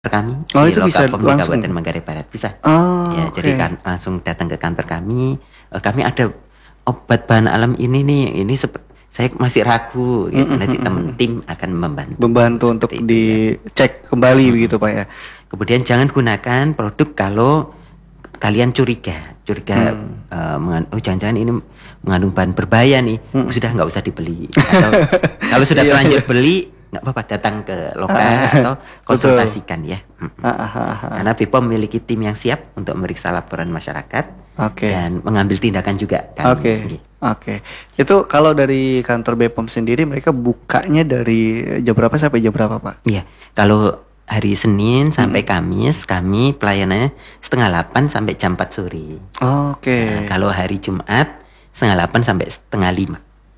kami Oh, di itu bisa Lokapom di langsung. Kabupaten Manggarai Barat bisa. Oh, Ya, jadi oke. kan langsung datang ke kantor kami. Kami ada obat bahan alam ini nih, ini saya masih ragu. Gitu. Nanti teman tim akan membantu Membantu untuk seperti itu ya. dicek kembali begitu Pak ya. Kemudian jangan gunakan produk kalau kalian curiga, oh jangan-jangan ini mengandung bahan berbahaya nih, sudah nggak usah dibeli. Atau kalau sudah Iya, terlanjur iya. beli, nggak apa-apa datang ke Loka atau Betul. konsultasikan ya. Karena BPOM memiliki tim yang siap untuk memeriksa laporan masyarakat Oke. dan mengambil tindakan juga kami. Oke. Oke. Itu kalau dari kantor BPOM sendiri mereka bukanya dari jam berapa sampai jam berapa Pak? Iya, kalau hari Senin sampai Kamis kami pelayanannya 7:30 sampai jam 4 sore. Oke. Nah, kalau hari Jumat 7:30 sampai 4:30.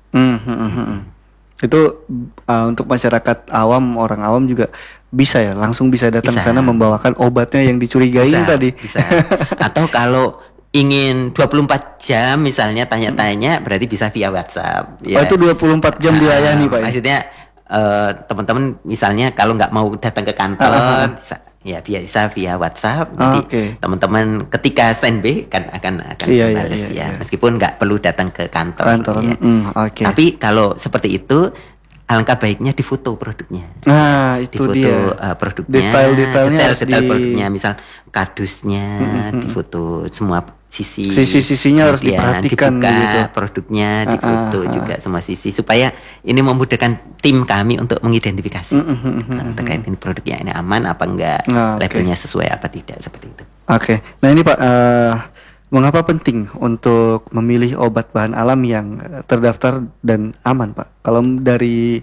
Itu untuk masyarakat awam, orang awam juga bisa ya, langsung bisa datang ke Bisa. sana membawakan obatnya yang dicurigai tadi. Bisa. Atau kalau ingin 24 jam misalnya tanya-tanya berarti bisa via WhatsApp. Oh, itu 24 jam dilayani Pak ya? Maksudnya teman-teman misalnya kalau nggak mau datang ke kantor bisa via WhatsApp. Nanti teman-teman ketika standby kan akan membalas ya. Meskipun nggak perlu datang ke kantor. Ya. Tapi kalau seperti itu alangkah baiknya difoto produknya. Nah, itu difoto dia. Produknya, detail produknya, misal kardusnya difoto semua sisi-sisinya harus diperhatikan dibuka gitu. Produknya difoto juga semua sisi supaya ini memudahkan tim kami untuk mengidentifikasi terkait ini produknya ini aman apa enggak, labelnya sesuai apa tidak seperti itu. Oke. Nah, ini Pak mengapa penting untuk memilih obat bahan alam yang terdaftar dan aman, Pak? Kalau dari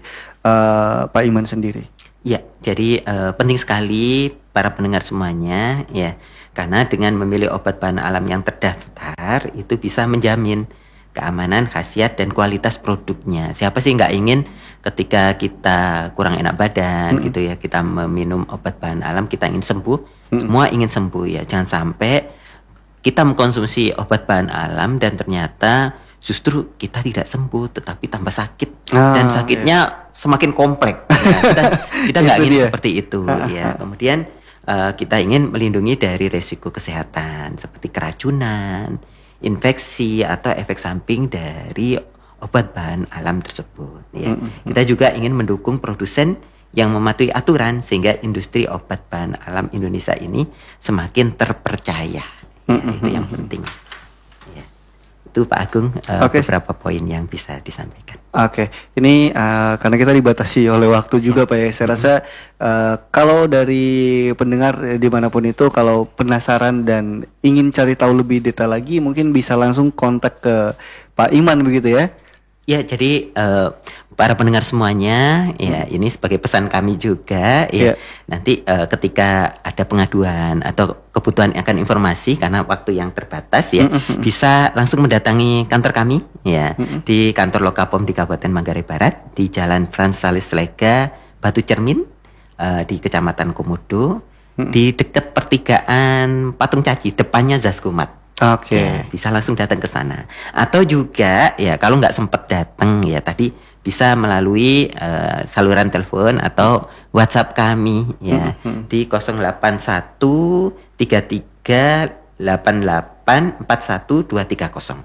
Pak Iman sendiri. Ya, jadi penting sekali para pendengar semuanya ya, karena dengan memilih obat bahan alam yang terdaftar itu bisa menjamin keamanan, khasiat dan kualitas produknya. Siapa sih nggak ingin ketika kita kurang enak badan gitu ya, kita meminum obat bahan alam kita ingin sembuh, semua ingin sembuh ya. Jangan sampai kita mengkonsumsi obat bahan alam dan ternyata justru kita tidak sembuh tetapi tambah sakit dan sakitnya semakin kompleks. Ya. Kita nggak ingin seperti itu ya. Kemudian kita ingin melindungi dari resiko kesehatan seperti keracunan, infeksi atau efek samping dari obat bahan alam tersebut ya. Kita juga ingin mendukung produsen yang mematuhi aturan sehingga industri obat bahan alam Indonesia ini semakin terpercaya. Ya, itu yang penting. Ya. Itu Pak Agung beberapa poin yang bisa disampaikan. Oke, ini karena kita dibatasi oleh waktu juga Pak ya. Saya rasa kalau dari pendengar dimanapun itu, kalau penasaran dan ingin cari tahu lebih detail lagi, mungkin bisa langsung kontak ke Pak Iman begitu ya? Ya, jadi para pendengar semuanya, ya ini sebagai pesan kami juga, ya nanti ketika ada pengaduan atau kebutuhan akan informasi karena waktu yang terbatas, ya bisa langsung mendatangi kantor kami, ya di kantor Lokapom di Kabupaten Manggarai Barat di Jalan Frans Salis Lega, Batu Cermin, di Kecamatan Komodo, di dekat pertigaan Patung Caci, depannya Zaskumat. Ya, bisa langsung datang ke sana. Atau juga ya kalau nggak sempat datang ya tadi bisa melalui saluran telepon atau WhatsApp kami ya di 0813388412300.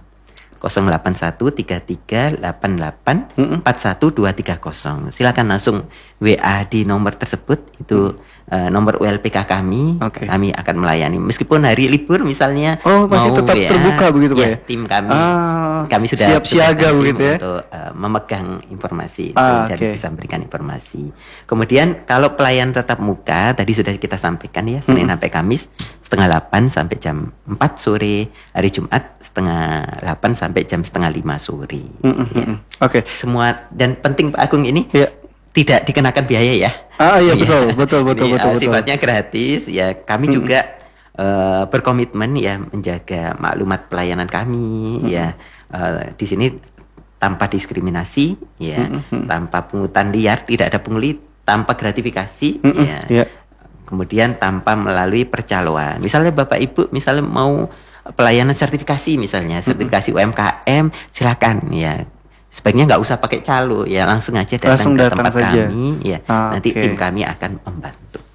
0813388412300. Silakan langsung WA di nomor tersebut itu nomor ULPK kami. Kami akan melayani meskipun hari libur misalnya. Masih tetap WA, terbuka begitu Pak ya? Tim kami sudah siap siaga begitu ya untuk memegang informasi itu jadi bisa memberikan informasi. Kemudian kalau pelayan tatap muka tadi sudah kita sampaikan ya, Senin sampai Kamis 7:30 sampai jam 4 sore, hari Jumat 4:30 sampai jam 4:30 sore. Semua dan penting Pak Agung ini tidak dikenakan biaya ya. Betul. Sifatnya gratis ya. Kami juga berkomitmen ya menjaga maklumat pelayanan kami ya. Di sini tanpa diskriminasi ya, tanpa pungutan liar, tidak ada pungli, tanpa gratifikasi ya. Kemudian tanpa melalui percaloan. Misalnya Bapak Ibu misalnya mau pelayanan sertifikasi misalnya, sertifikasi UMKM, silakan ya. Sebaiknya nggak usah pakai calo ya, langsung aja datang ke tempat kami ya. Nanti tim kami akan membantu.